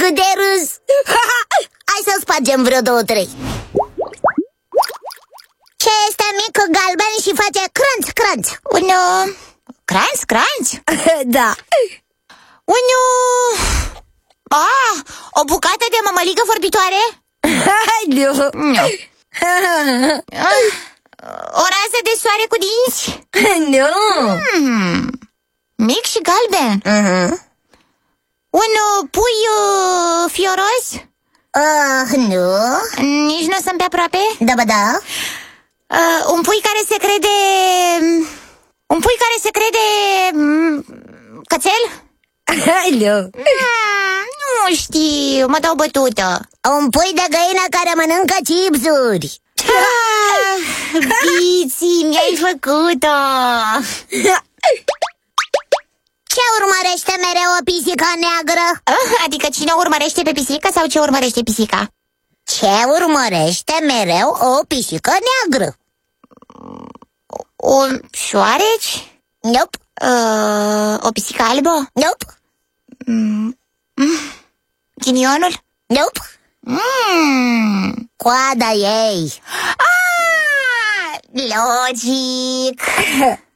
cât de râs! Hai să spargem vreo 2-3. Ce este mic, galben și face crânț, crânț? Cranț, cranț? Da. O bucată de mămăligă vorbitoare? Nu. O rază de soare cu dinți? Nu. Mic și galben. Un pui fioros? Nu. Nici nu sunt pe aproape? Da, ba da. Un pui care se crede... Un pui care se crede... Cățel? Nu. Nu știu, mă dau bătută. Un pui de găină care mănâncă chipsuri. Biții, mi-ai făcut-o. Ce urmărește mereu o pisică neagră? Adică cine urmărește pe pisică sau ce urmărește pisica? Ce urmărește mereu o pisică neagră? Un șoareci? Nope. O pisică albă? Nope. Ghinionul? Nope. Coada ei. Logic.